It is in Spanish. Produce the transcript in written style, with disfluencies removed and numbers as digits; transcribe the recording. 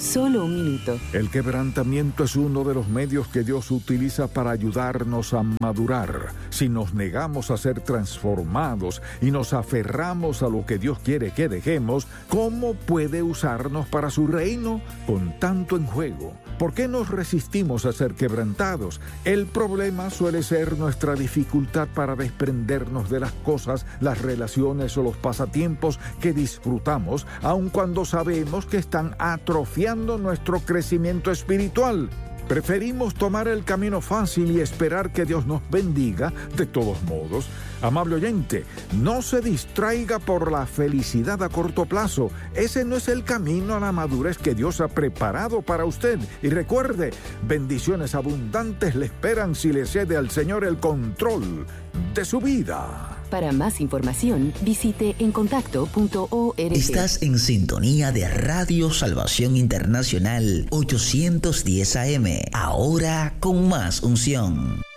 Solo un minuto. El quebrantamiento es uno de los medios que Dios utiliza para ayudarnos a madurar. Si nos negamos a ser transformados y nos aferramos a lo que Dios quiere que dejemos, ¿cómo puede usarnos para su reino con tanto en juego? ¿Por qué nos resistimos a ser quebrantados? El problema suele ser nuestra dificultad para desprendernos de las cosas, las relaciones o los pasatiempos que disfrutamos, aun cuando sabemos que están atrofiando nuestro crecimiento espiritual. Preferimos tomar el camino fácil y esperar que Dios nos bendiga de todos modos. Amable oyente, no se distraiga por la felicidad a corto plazo. Ese no es el camino a la madurez que Dios ha preparado para usted. Y recuerde, bendiciones abundantes le esperan si le cede al Señor el control de su vida. Para más información, visite encontacto.org. Estás en sintonía de Radio Salvación Internacional 810 AM. Ahora con más unción.